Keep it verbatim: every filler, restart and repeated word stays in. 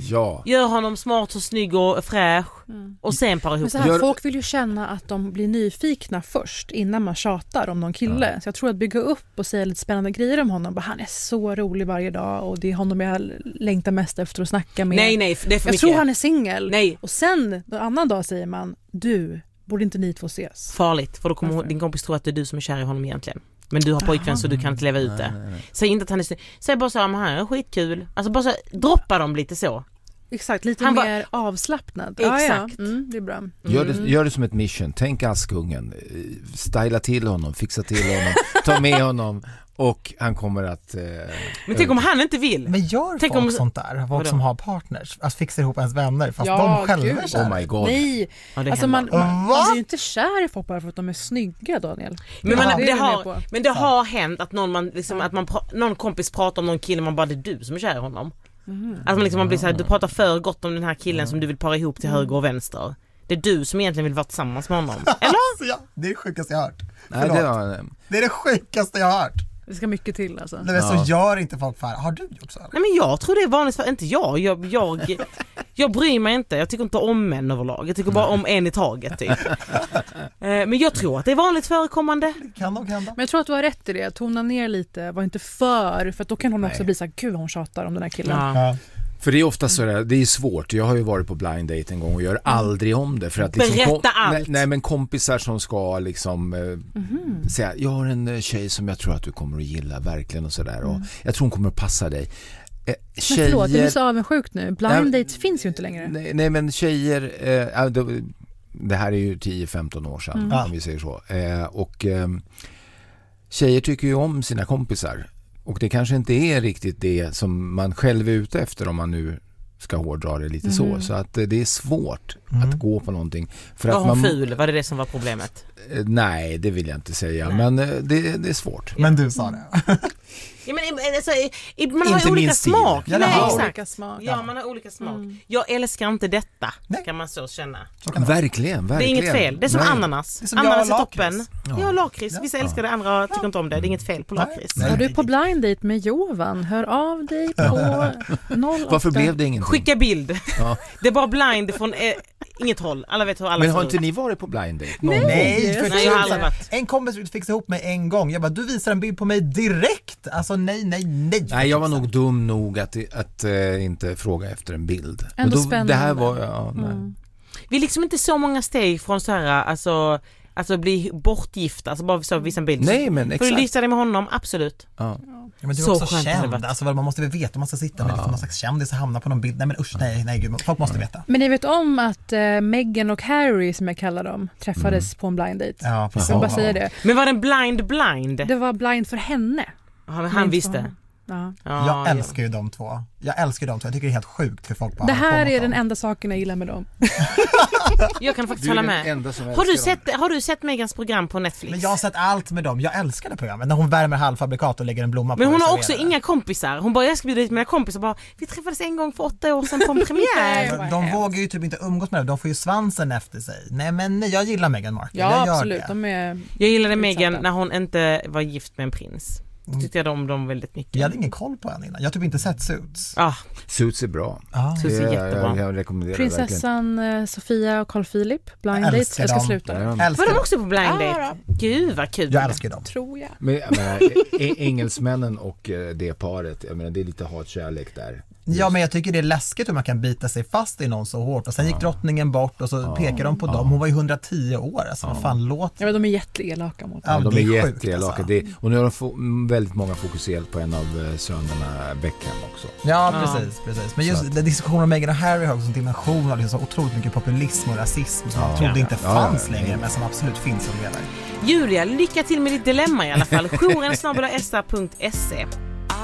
Ja. Gör honom smart och snygg och fräsch. Mm. Och sen para ihop. Men så här, folk vill ju känna att de blir nyfikna först innan man tjatar om någon kille. Ja. Så jag tror att bygga upp och säga lite spännande grejer om honom. Bara, han är så rolig varje dag och det är honom jag längtar mest efter att snacka med. Nej, nej, det är för jag mycket. tror han är singel. Nej. Och sen en annan dag säger man, du, borde inte ni två ses? Farligt, för då kommer Varför? din kompis tro att det är du som är kär i honom egentligen. Men du har pojkvän så du kan inte leva ut det. Nej, nej, nej. Säg inte att han är... Säg bara så här, han är skitkul. Alltså bara så här, droppa dem lite så. Exakt, lite han mer var... avslappnad. Exakt. Ah, ja. mm, det är bra. Mm. Gör, det, gör det som ett mission. Tänk Askungen. Styla till honom, fixa till honom. Ta med honom. Och han kommer att... Eh, men tänk om han inte vill. Men gör tänk folk om... sånt där? Folk som har partners. Alltså fixar ihop ens vänner. Fast ja, de själva gud. är kära. Oh my god. Nej. Ja, alltså man, man, man blir ju inte kär i folk bara för att de är snygga, Daniel. Men, man, det det har, men det ja. har hänt att någon, man, liksom, ja. att man, någon kompis pratar om någon kille man bara, det är du som är kär i honom. Mm. Att man, liksom, man blir så här, du pratar för gott om den här killen mm. som du vill para ihop till mm. höger och vänster. Det är du som egentligen vill vara tillsammans med honom. Eller? Alltså, ja, det är det sjukaste jag har hört. Nej, det, var... det är det sjukaste jag har hört. Det ska mycket till alltså. Nej, men så ja. gör inte folk för. Har du gjort så? Eller? Nej, men jag tror det är vanligt för inte jag. Jag, jag, jag bryr mig inte. Jag tycker inte om män överlag. Jag tycker bara om en i taget typ. Men jag tror att det är vanligt förekommande. Det kan nog hända. Men jag tror att du har rätt i det. Tona ner lite. Var inte för. För att då kan hon Nej. också bli så här, gud hon tjatar om den här killen. Ja. Ja. För det är ofta så där, det är svårt. Jag har ju varit på blind date en gång och gör aldrig om det. För att liksom, berätta kom, allt. Nej, nej men kompisar som ska liksom eh, mm-hmm. säga, jag har en tjej som jag tror att du kommer att gilla verkligen och sådär. Mm. Och jag tror hon kommer att passa dig. Eh, tjejer, men förlåt, du är så avundsjukt nu. Blind dates finns ju inte längre. Nej, nej men tjejer, eh, det, det här är ju tio femton år sedan mm. om vi säger så. Eh, och eh, tjejer tycker ju om sina kompisar. Och det kanske inte är riktigt det som man själv är ute efter om man nu ska hårdra det lite mm. så. Så att det är svårt mm. att gå på någonting. För var att hon man, ful? Var det det som var problemet? Nej, det vill jag inte säga. Nej. Men det, det är svårt. Men du sa det. Ja, men, alltså, man har ju olika smak. Ja, Nej, har exakt. olika smak. Ja, man har olika smak. Mm. Jag älskar inte detta, Nej. kan man så känna. Så kan verkligen, verkligen. Det är inget fel. Det är som Nej. ananas. Det är som ananas är toppen. Ja, ja lakrits. Vissa ja. älskar det, andra tycker inte om det. Det är inget fel på lakrits. Är du på blind date med Jovan? Hör av dig på noll åtta. Varför blev det ingenting? Skicka bild. Ja. Det är bara blind från eh, inget håll. Alla vet hur alla Men har ser inte ut. ni varit på blind date? Nej, nej, för nej jag har aldrig varit. En kompis vill fixa ihop mig en gång. Jag bara, du visar en bild på mig direkt. Alltså nej, nej, nej. Nej, jag var nog dum nog att, att uh, inte fråga efter en bild. Ändå då, spännande. Det här var, ja, nej. Mm. Vi är liksom inte så många steg från så här, alltså, alltså bli bortgifta, alltså bara så visa en bild. Nej, men exakt. Får du lysa dig med honom? Absolut. Ja. Ja, men du är så också känd. Alltså, man måste väl veta om man ska sitta med ja. någon slags kändis och hamna på någon bild. Nej men usch, nej, nej gud. Folk måste veta. Men ni vet om att uh, Meghan och Harry, som jag kallar dem, träffades mm. på en blind date. Ja, precis. Jag bara säga det. Men var det en blind blind? Det var blind för henne. Ja, men han visste. Ja. Ja, jag älskar ju de två. Jag älskar ju de två. Jag tycker det är helt sjukt för folk bara. Det här är den enda saken jag gillar med dem. Jag kan faktiskt hålla med. Har du sett har du sett Megans program på Netflix? Men jag har sett allt med dem. Jag älskar det programmet när hon värmer halvfabrikat och lägger en blomma på. Men hon har också inga kompisar. Hon bara jag ska bjuda dit mina kompisar bara vi träffades en gång för åtta år sedan på en premiär. de, de vågar ju typ inte umgås med det. De får ju svansen efter sig. Nej men jag gillar Meghan Markle. Ja, jag gör absolut. Det. De är jag gillade Meghan när hon inte var gift med en prins. Jag tyckte jag om dem väldigt mycket. Jag hade ingen koll på henne innan. Jag har typ inte sett Suits. Ah. Suits är bra. Ah. Suits är jättebra. Jag, jag rekommenderar Prinsessan verkligen. Sofia och Carl Philip, blind date. Jag ska dem. sluta. Ja, var de också på blind date? Ah, Gud vad kul. Jag älskar dem. Tror jag. Men jag menar, engelsmännen och det paret, jag menar, det är lite hatkärlek där. Ja, men jag tycker det är läskigt hur man kan bita sig fast i någon så hårt. Och sen gick drottningen bort och så ja. pekar de på ja. dem. Hon var ju hundratio år. Alltså, ja. vad fan låt. Ja, men de är jätteelaka mot ja, de är, är jätteelaka. Alltså. Det, och nu har de få, väldigt många fokuserat på en av sönerna Beckham också. Ja, precis. Ja. precis. Men just den diskussionen om Meghan och Harry har en dimension av liksom så otroligt mycket populism och rasism som ja. man trodde ja. inte fanns ja, ja, längre, men som absolut finns och lever. Julia, lycka till med ditt dilemma i alla fall. jouren snabel-a s a punkt se